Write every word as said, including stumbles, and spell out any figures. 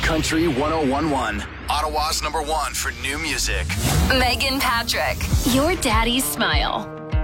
Country one oh one point one. Ottawa's number one for new music. Megan Patrick, your daddy's smile.